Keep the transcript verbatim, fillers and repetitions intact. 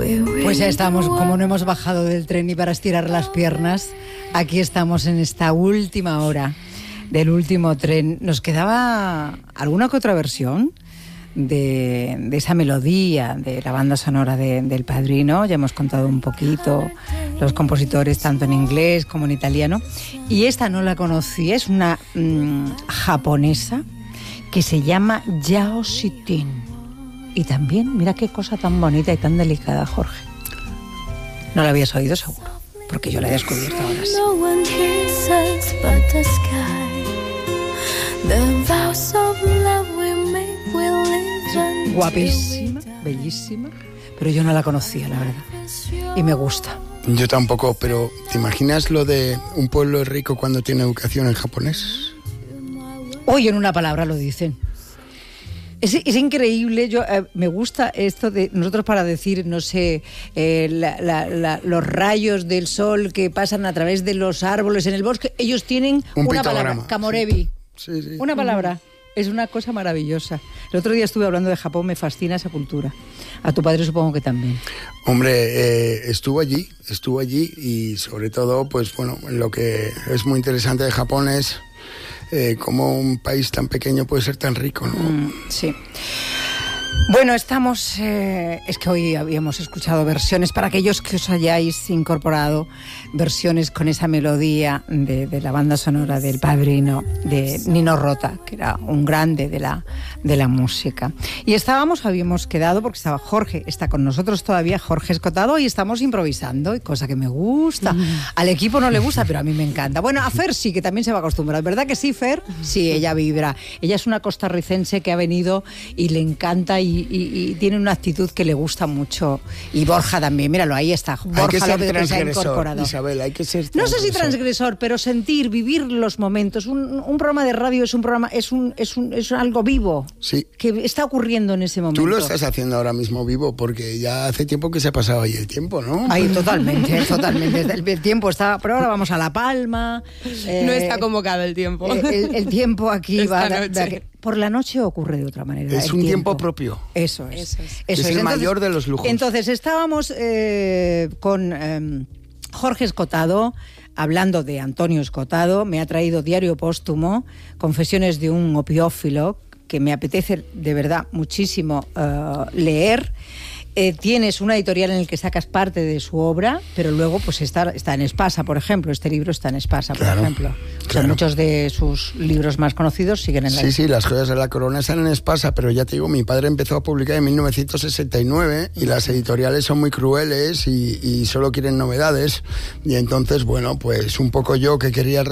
Pues ya estamos, como no hemos bajado del tren ni para estirar las piernas, aquí estamos en esta última hora del último tren. Nos quedaba alguna que otra versión de, de esa melodía de la banda sonora de, del Padrino. Ya hemos contado un poquito los compositores tanto en inglés como en italiano. Y esta no la conocía, es una mmm, japonesa que se llama Yao Shitin. Y también, mira qué cosa tan bonita y tan delicada, Jorge. No la habías oído seguro, porque yo la he descubierto ahora sí. Guapísima, bellísima, pero yo no la conocía, la verdad. Y me gusta. Yo tampoco, pero ¿te imaginas lo de un pueblo rico cuando tiene educación en japonés? Hoy en una palabra lo dicen. Es, es increíble, yo eh, me gusta esto de nosotros para decir, no sé, eh, la, la, la, los rayos del sol que pasan a través de los árboles en el bosque, ellos tienen un una pictograma, palabra, kamorebi, sí. Sí, sí. Una palabra, es una cosa maravillosa. El otro día estuve hablando de Japón, me fascina esa cultura. A tu padre supongo que también. Hombre, eh, estuvo allí, estuvo allí y sobre todo, pues bueno, lo que es muy interesante de Japón es Eh, cómo un país tan pequeño puede ser tan rico, ¿no? Mm, sí. Bueno, estamos... Eh, es que hoy habíamos escuchado versiones, para aquellos que os hayáis incorporado, versiones con esa melodía de, de la banda sonora del Padrino, de Nino Rota, que era un grande de la, de la música. Y estábamos, habíamos quedado, porque estaba Jorge, está con nosotros todavía Jorge Escotado, y estamos improvisando, y cosa que me gusta. Mm. Al equipo no le gusta, pero a mí me encanta. Bueno, a Fer sí, que también se va a acostumbrar. ¿Verdad que sí, Fer? Sí, ella vibra. Ella es una costarricense que ha venido y le encanta y Y, y, y tiene una actitud que le gusta mucho. Y Borja también, míralo, ahí está. Borja hay que ser López, que se ha incorporado. Isabel, hay que ser no sé si transgresor, pero sentir, vivir los momentos. Un, un programa de radio es un programa, es un, es un, es algo vivo. Sí. Que está ocurriendo en ese momento. Tú lo estás haciendo ahora mismo vivo, porque ya hace tiempo que se ha pasado ahí el tiempo, ¿no? Ahí totalmente, totalmente. El, el tiempo está, pero ahora vamos a La Palma. Eh, no está convocado el tiempo. El, el, el tiempo aquí Esta va. noche. Da, da, por la noche ocurre de otra manera. Es un tiempo. tiempo propio. Eso es. Eso es, Eso es, es. el Entonces, mayor de los lujos. Entonces estábamos eh, con eh, Jorge Escotado, hablando de Antonio Escotado. Me ha traído Diario Póstumo, Confesiones de un opiófilo, que me apetece de verdad muchísimo uh, leer. Eh, tienes una editorial en la que sacas parte de su obra, pero luego pues está, está en Espasa, por ejemplo. Este libro está en Espasa, por claro, ejemplo. Claro. O sea, muchos de sus libros más conocidos siguen en la... Sí, sí, Las joyas de la corona están en Espasa, pero ya te digo, mi padre empezó a publicar en mil novecientos sesenta y nueve y las editoriales son muy crueles y, y solo quieren novedades. Y entonces, bueno, pues un poco yo que quería